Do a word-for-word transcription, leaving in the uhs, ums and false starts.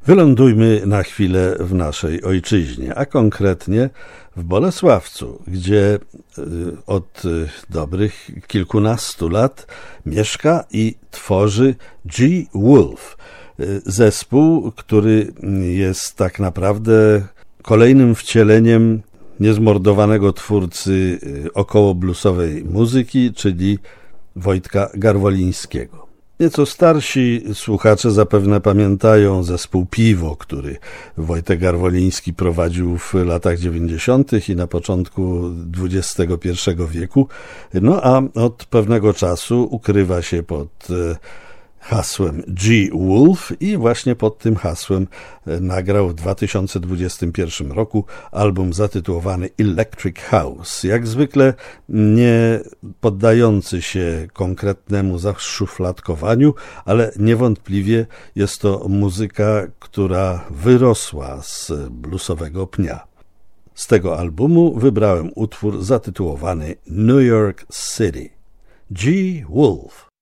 Wylądujmy na chwilę w naszej ojczyźnie, a konkretnie w Bolesławcu, gdzie od dobrych kilkunastu lat mieszka i tworzy G. Wolf, zespół, który jest tak naprawdę kolejnym wcieleniem niezmordowanego twórcy około bluesowej muzyki, czyli Wojtka Garwolińskiego. Nieco starsi słuchacze zapewne pamiętają zespół Piwo, który Wojtek Garwoliński prowadził w latach dziewięćdziesiątych i na początku dwudziestego pierwszego wieku, no a od pewnego czasu ukrywa się pod hasłem G. Wolf i właśnie pod tym hasłem nagrał w dwa tysiące dwudziestym pierwszym roku album zatytułowany Electric House. Jak zwykle nie poddający się konkretnemu zaszufladkowaniu, ale niewątpliwie jest to muzyka, która wyrosła z bluesowego pnia. Z tego albumu wybrałem utwór zatytułowany New York City. G. Wolf.